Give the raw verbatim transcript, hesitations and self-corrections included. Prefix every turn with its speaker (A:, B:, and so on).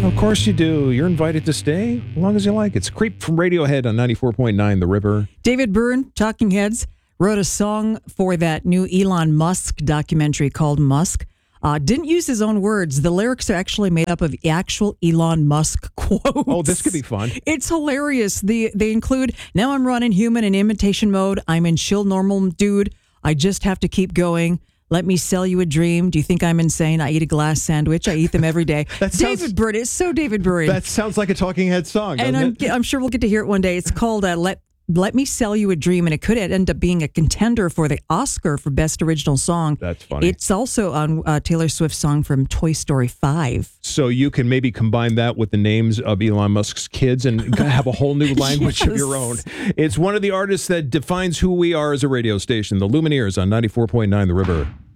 A: Of course you do. You're invited to stay as long as you like. It's Creep from Radiohead on ninety-four point nine The River.
B: David Byrne, Talking Heads, wrote a song for that new Elon Musk documentary called Musk. Uh, didn't use his own words. The lyrics are actually made up of actual Elon Musk quotes.
A: Oh, this could be fun.
B: It's hilarious. The, they include, now I'm running human in imitation mode. I'm in chill normal dude. I just have to keep going. Let me sell you a dream. Do you think I'm insane? I eat a glass sandwich. I eat them every day.
A: That sounds,
B: David Byrne. It's so David Byrne.
A: That sounds like a Talking Head song, doesn't
B: and I'm,
A: it?
B: I'm sure we'll get to hear it one day. It's called uh, Let Let Me Sell You a Dream, and it could end up being a contender for the Oscar for Best Original Song.
A: That's funny.
B: It's also on uh, Taylor Swift's song from Toy Story five.
A: So you can maybe combine that with the names of Elon Musk's kids and have a whole new language
B: Yes.
A: of your own. It's one of the artists that defines who we are as a radio station, the Lumineers on ninety-four point nine The River.